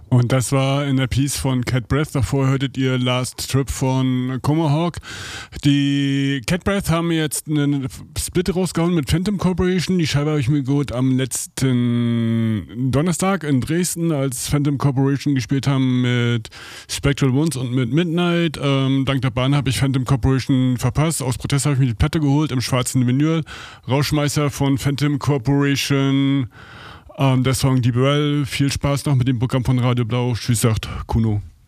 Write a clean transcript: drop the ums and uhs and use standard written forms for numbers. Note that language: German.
Und das war in der Piece von Cat Breath. Davor hörtet ihr Last Trip von Tomahawk. Die Cat Breath haben jetzt einen Split rausgehauen mit Phantom Corporation. Die Scheibe habe ich mir geholt am letzten Donnerstag in Dresden, als Phantom Corporation gespielt haben mit Spectral Wounds und mit Midnight. Dank der Bahn habe ich Phantom Corporation verpasst. Aus Protest habe ich mir die Platte geholt im schwarzen Vinyl. Rauschmeister von Phantom Corporation. Der Song Die Well. Viel Spaß noch mit dem Programm von Radio Blau. Tschüss, sagt Kuno.